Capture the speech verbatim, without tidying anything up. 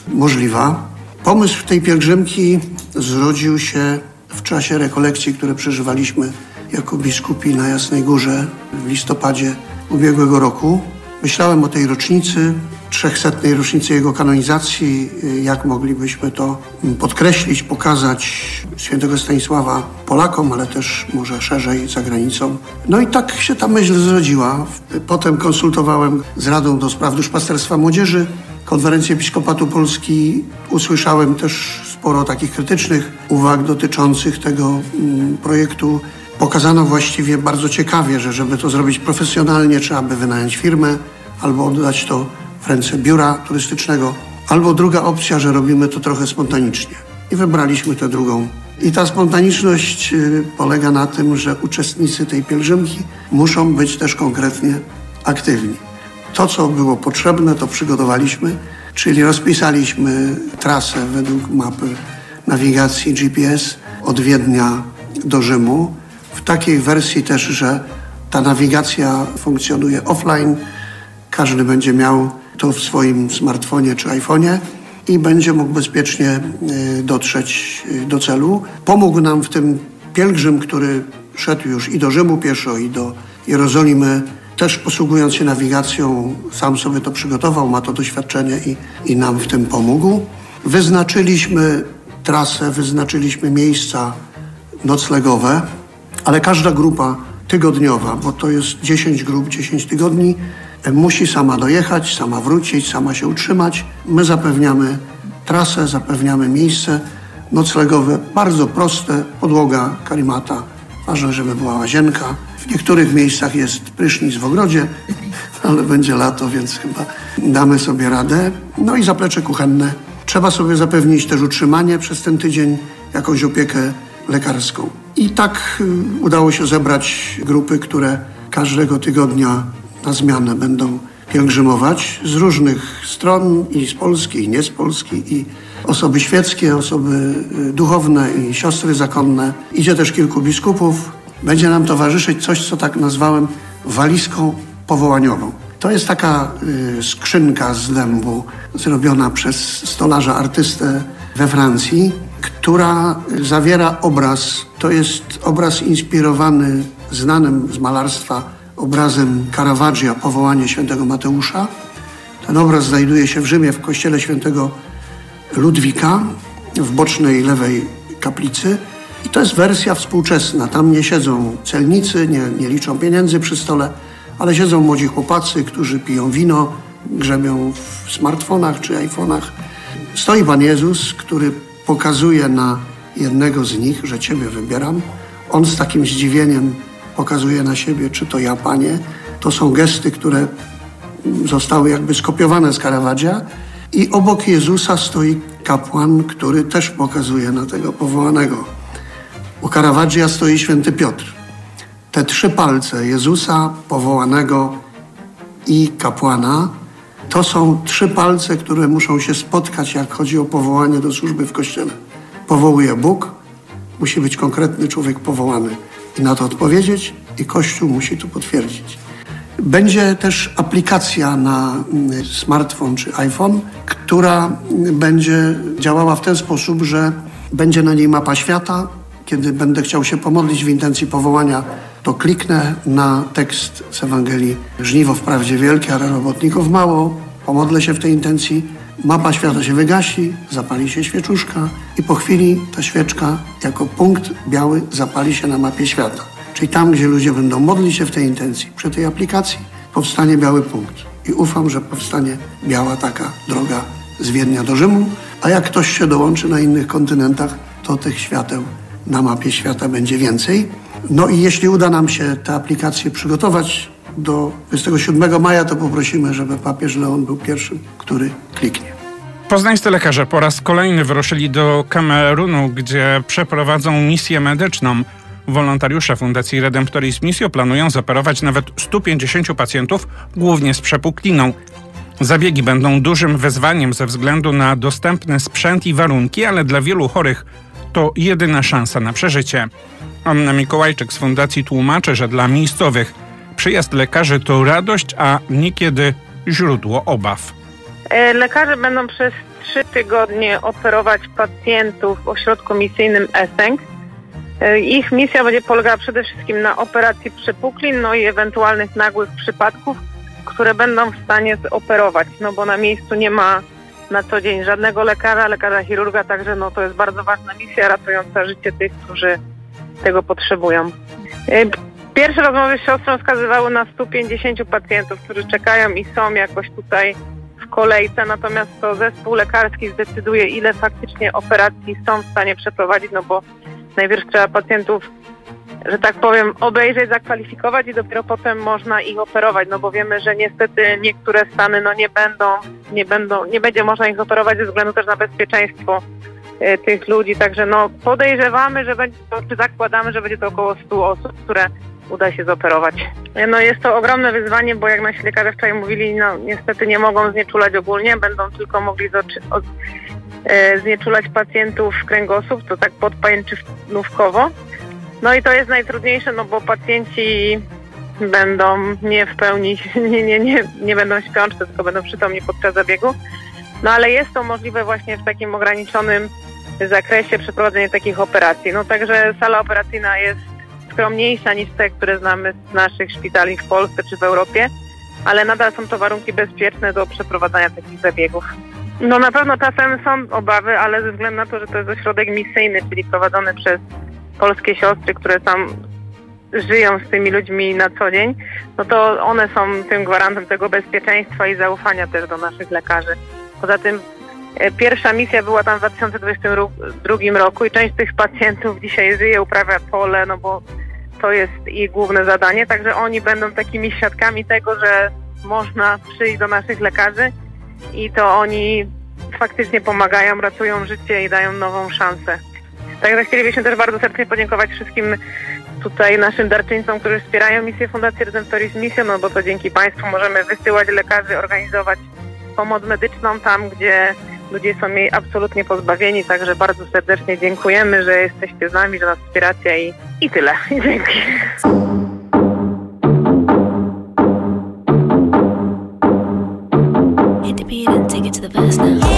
możliwa. Pomysł tej pielgrzymki zrodził się w czasie rekolekcji, które przeżywaliśmy jako biskupi na Jasnej Górze w listopadzie ubiegłego roku. Myślałem o tej rocznicy, trzechsetnej rocznicy jego kanonizacji, jak moglibyśmy to podkreślić, pokazać świętego Stanisława Polakom, ale też może szerzej za granicą. No i tak się ta myśl zrodziła. Potem konsultowałem z Radą do Spraw Duszpasterstwa Młodzieży, Konferencję Episkopatu Polski. Usłyszałem też sporo takich krytycznych uwag dotyczących tego mm, projektu. Pokazano właściwie bardzo ciekawie, że żeby to zrobić profesjonalnie, trzeba by wynająć firmę albo oddać to w ręce biura turystycznego, albo druga opcja, że robimy to trochę spontanicznie. I wybraliśmy tę drugą. I ta spontaniczność y, polega na tym, że uczestnicy tej pielgrzymki muszą być też konkretnie aktywni. To, co było potrzebne, to przygotowaliśmy, czyli rozpisaliśmy trasę według mapy nawigacji G P S od Wiednia do Rzymu. W takiej wersji też, że ta nawigacja funkcjonuje offline. Każdy będzie miał to w swoim smartfonie czy iPhonie i będzie mógł bezpiecznie dotrzeć do celu. Pomógł nam w tym pielgrzym, który szedł już i do Rzymu pieszo, i do Jerozolimy. Też posługując się nawigacją, sam sobie to przygotował, ma to doświadczenie i, i nam w tym pomógł. Wyznaczyliśmy trasę, wyznaczyliśmy miejsca noclegowe, ale każda grupa tygodniowa, bo to jest dziesięć grup, dziesięć tygodni, musi sama dojechać, sama wrócić, sama się utrzymać. My zapewniamy trasę, zapewniamy miejsce noclegowe, bardzo proste, podłoga, karimata. Ważne, żeby była łazienka. W niektórych miejscach jest prysznic w ogrodzie, ale będzie lato, więc chyba damy sobie radę. No i zaplecze kuchenne. Trzeba sobie zapewnić też utrzymanie przez ten tydzień, jakąś opiekę lekarską. I tak y, udało się zebrać grupy, które każdego tygodnia na zmianę będą pielgrzymować z różnych stron, i z Polski, i nie z Polski, i osoby świeckie, osoby y, duchowne i siostry zakonne. Idzie też kilku biskupów. Będzie nam towarzyszyć coś, co tak nazwałem walizką powołaniową. To jest taka y, skrzynka z dębu zrobiona przez stolarza artystę we Francji, która zawiera obraz. To jest obraz inspirowany znanym z malarstwa obrazem Caravaggia, Powołanie świętego Mateusza. Ten obraz znajduje się w Rzymie w kościele świętego Ludwika w bocznej lewej kaplicy. I to jest wersja współczesna. Tam nie siedzą celnicy, nie, nie liczą pieniędzy przy stole, ale siedzą młodzi chłopacy, którzy piją wino, grzebią w smartfonach czy iPhone'ach. Stoi Pan Jezus, który pokazuje na jednego z nich, że Ciebie wybieram. On z takim zdziwieniem pokazuje na siebie, czy to ja, Panie. To są gesty, które zostały jakby skopiowane z Caravaggia. I obok Jezusa stoi kapłan, który też pokazuje na tego powołanego. U Caravaggia stoi święty Piotr. Te trzy palce Jezusa, powołanego i kapłana, to są trzy palce, które muszą się spotkać, jak chodzi o powołanie do służby w Kościele. Powołuje Bóg, musi być konkretny człowiek powołany i na to odpowiedzieć, i Kościół musi to potwierdzić. Będzie też aplikacja na smartfon czy iPhone, która będzie działała w ten sposób, że będzie na niej mapa świata. Kiedy będę chciał się pomodlić w intencji powołania, to kliknę na tekst z Ewangelii. Żniwo wprawdzie wielkie, ale robotników mało. Pomodlę się w tej intencji. Mapa świata się wygasi, zapali się świeczuszka i po chwili ta świeczka jako punkt biały zapali się na mapie świata. Czyli tam, gdzie ludzie będą modlić się w tej intencji, przy tej aplikacji powstanie biały punkt. I ufam, że powstanie biała taka droga z Wiednia do Rzymu, a jak ktoś się dołączy na innych kontynentach, to tych świateł na mapie świata będzie więcej. No i jeśli uda nam się tę aplikację przygotować do dwudziestego siódmego maja, to poprosimy, żeby papież Leon był pierwszym, który kliknie. Poznańscy lekarze po raz kolejny wyruszyli do Kamerunu, gdzie przeprowadzą misję medyczną. Wolontariusze Fundacji Redemptoris Missio planują zoperować nawet stu pięćdziesięciu pacjentów, głównie z przepukliną. Zabiegi będą dużym wyzwaniem ze względu na dostępny sprzęt i warunki, ale dla wielu chorych to jedyna szansa na przeżycie. Anna Mikołajczyk z Fundacji tłumaczy, że dla miejscowych przyjazd lekarzy to radość, a niekiedy źródło obaw. Lekarze będą przez trzy tygodnie operować pacjentów w ośrodku misyjnym Essenk. Ich misja będzie polegała przede wszystkim na operacji przepuklin, no i ewentualnych nagłych przypadków, które będą w stanie zoperować, no bo na miejscu nie ma na co dzień żadnego lekarza, lekarza chirurga, także no to jest bardzo ważna misja ratująca życie tych, którzy tego potrzebują. Pierwsze rozmowy z siostrą wskazywały na stu pięćdziesięciu pacjentów, którzy czekają i są jakoś tutaj w kolejce, natomiast to zespół lekarski zdecyduje, ile faktycznie operacji są w stanie przeprowadzić, no bo najpierw trzeba pacjentów, że tak powiem, obejrzeć, zakwalifikować i dopiero potem można ich operować, no bo wiemy, że niestety niektóre stany no nie będą, nie będą, nie będzie można ich operować ze względu też na bezpieczeństwo y, tych ludzi, także no podejrzewamy, że będzie to, czy zakładamy, że będzie to około stu osób, które uda się zoperować. No jest to ogromne wyzwanie, bo jak nasi lekarze wczoraj mówili, no niestety nie mogą znieczulać ogólnie, będą tylko mogli zoczy, od, e, znieczulać pacjentów w kręgosłup, to tak podpajęczynówkowo. No i to jest najtrudniejsze, no bo pacjenci będą nie w pełni, nie, nie, nie, nie będą śpiączce, tylko będą przytomni podczas zabiegu. No ale jest to możliwe właśnie w takim ograniczonym zakresie przeprowadzenie takich operacji. No także sala operacyjna jest skromniejsza niż te, które znamy z naszych szpitali w Polsce czy w Europie, ale nadal są to warunki bezpieczne do przeprowadzania takich zabiegów. No na pewno czasem są obawy, ale ze względu na to, że to jest ośrodek misyjny, czyli prowadzony przez polskie siostry, które tam żyją z tymi ludźmi na co dzień, no to one są tym gwarantem tego bezpieczeństwa i zaufania też do naszych lekarzy. Poza tym e, pierwsza misja była tam w dwa tysiące dwudziestym drugim roku i część tych pacjentów dzisiaj żyje, uprawia pole, no bo to jest ich główne zadanie, także oni będą takimi świadkami tego, że można przyjść do naszych lekarzy i to oni faktycznie pomagają, ratują życie i dają nową szansę. Także chcielibyśmy też bardzo serdecznie podziękować wszystkim tutaj naszym darczyńcom, którzy wspierają misję Fundacji Redemptoris Mission, no bo to dzięki Państwu możemy wysyłać lekarzy, organizować pomoc medyczną tam, gdzie ludzie są jej absolutnie pozbawieni, także bardzo serdecznie dziękujemy, że jesteście z nami, że nas wspieracie i, i tyle. Dzięki. Hit the beat and take it to the verse now.